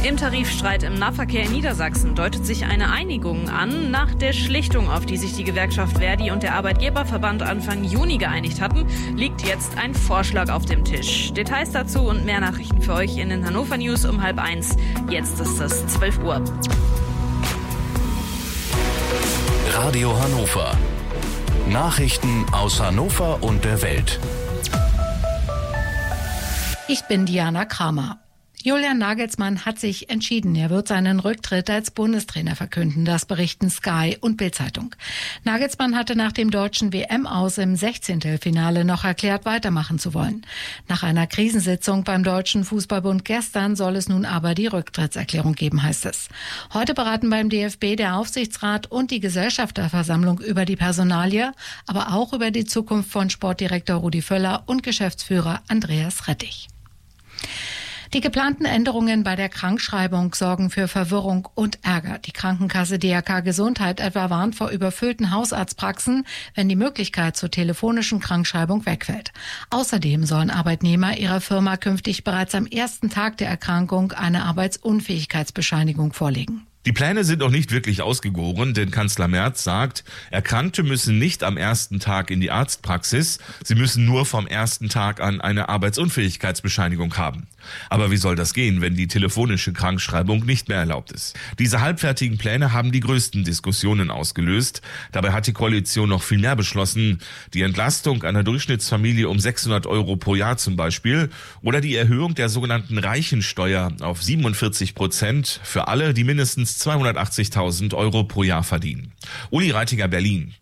Im Tarifstreit im Nahverkehr in Niedersachsen deutet sich eine Einigung an. Nach der Schlichtung, auf die sich die Gewerkschaft Verdi und der Arbeitgeberverband Anfang Juni geeinigt hatten, liegt jetzt ein Vorschlag auf dem Tisch. Details dazu und mehr Nachrichten für euch in den Hannover News um 12:30. Jetzt ist es 12 Uhr. Radio Hannover. Nachrichten aus Hannover und der Welt. Ich bin Diana Kramer. Julian Nagelsmann hat sich entschieden. Er wird seinen Rücktritt als Bundestrainer verkünden. Das berichten Sky und Bild-Zeitung. Nagelsmann hatte nach dem deutschen WM-Aus im 16. noch erklärt, weitermachen zu wollen. Nach einer Krisensitzung beim Deutschen Fußballbund gestern soll es nun aber die Rücktrittserklärung geben, heißt es. Heute beraten beim DFB der Aufsichtsrat und die Gesellschafterversammlung über die Personalie, aber auch über die Zukunft von Sportdirektor Rudi Völler und Geschäftsführer Andreas Rettich. Die geplanten Änderungen bei der Krankschreibung sorgen für Verwirrung und Ärger. Die Krankenkasse DRK Gesundheit etwa warnt vor überfüllten Hausarztpraxen, wenn die Möglichkeit zur telefonischen Krankschreibung wegfällt. Außerdem sollen Arbeitnehmer ihrer Firma künftig bereits am ersten Tag der Erkrankung eine Arbeitsunfähigkeitsbescheinigung vorlegen. Die Pläne sind noch nicht wirklich ausgegoren, denn Kanzler Merz sagt, Erkrankte müssen nicht am ersten Tag in die Arztpraxis, sie müssen nur vom ersten Tag an eine Arbeitsunfähigkeitsbescheinigung haben. Aber wie soll das gehen, wenn die telefonische Krankschreibung nicht mehr erlaubt ist? Diese halbfertigen Pläne haben die größten Diskussionen ausgelöst. Dabei hat die Koalition noch viel mehr beschlossen. Die Entlastung einer Durchschnittsfamilie um 600 € pro Jahr zum Beispiel oder die Erhöhung der sogenannten Reichensteuer auf 47% für alle, die mindestens 280.000 € pro Jahr verdienen. Uli Reitiger, Berlin.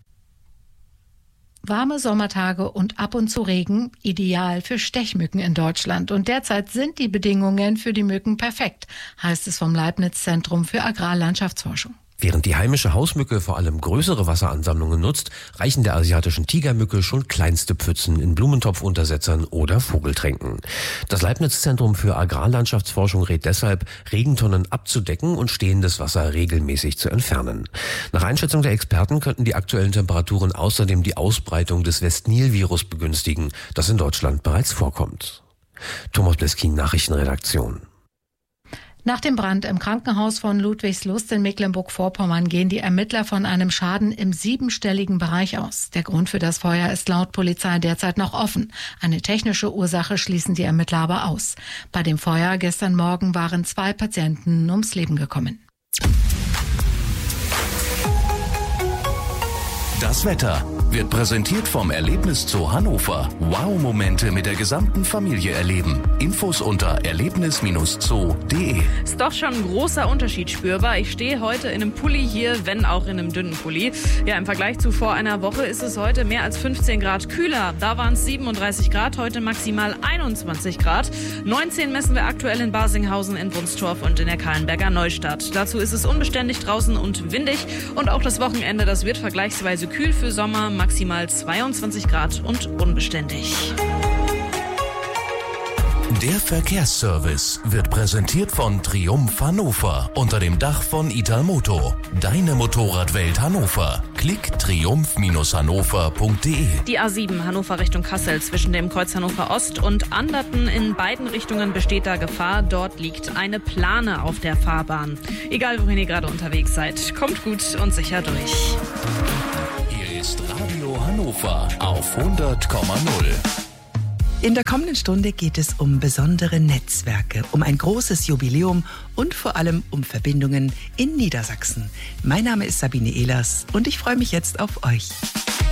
Warme Sommertage und ab und zu Regen, ideal für Stechmücken in Deutschland. Und derzeit sind die Bedingungen für die Mücken perfekt, heißt es vom Leibniz-Zentrum für Agrarlandschaftsforschung. Während die heimische Hausmücke vor allem größere Wasseransammlungen nutzt, reichen der asiatischen Tigermücke schon kleinste Pfützen in Blumentopfuntersetzern oder Vogeltränken. Das Leibniz-Zentrum für Agrarlandschaftsforschung rät deshalb, Regentonnen abzudecken und stehendes Wasser regelmäßig zu entfernen. Nach Einschätzung der Experten könnten die aktuellen Temperaturen außerdem die Ausbreitung des West-Nil-Virus begünstigen, das in Deutschland bereits vorkommt. Thomas Bleskin, Nachrichtenredaktion. Nach dem Brand im Krankenhaus von Ludwigslust in Mecklenburg-Vorpommern gehen die Ermittler von einem Schaden im 7-stelligen Bereich aus. Der Grund für das Feuer ist laut Polizei derzeit noch offen. Eine technische Ursache schließen die Ermittler aber aus. Bei dem Feuer gestern Morgen waren 2 Patienten ums Leben gekommen. Das Wetter wird präsentiert vom Erlebniszoo Hannover. Wow-Momente mit der gesamten Familie erleben. Infos unter erlebnis-zoo.de. Ist doch schon ein großer Unterschied spürbar. Ich stehe heute in einem Pulli hier, wenn auch in einem dünnen Pulli. Ja, im Vergleich zu vor einer Woche ist es heute mehr als 15 Grad kühler. Da waren es 37 Grad, heute maximal 21 Grad. 19 messen wir aktuell in Basinghausen, in Wunstorf und in der Kahlenberger Neustadt. Dazu ist es unbeständig draußen und windig. Und auch das Wochenende, das wird vergleichsweise kühl für Sommer. Maximal 22 Grad und unbeständig. Der Verkehrsservice wird präsentiert von Triumph Hannover unter dem Dach von Italmoto. Deine Motorradwelt Hannover. Klick triumph-hannover.de. Die A7 Hannover Richtung Kassel zwischen dem Kreuz Hannover Ost und Anderten in beiden Richtungen besteht da Gefahr. Dort liegt eine Plane auf der Fahrbahn. Egal wohin ihr gerade unterwegs seid, kommt gut und sicher durch. Hier ist Radio Hannover auf 100,0. In der kommenden Stunde geht es um besondere Netzwerke, um ein großes Jubiläum und vor allem um Verbindungen in Niedersachsen. Mein Name ist Sabine Ehlers und ich freue mich jetzt auf euch.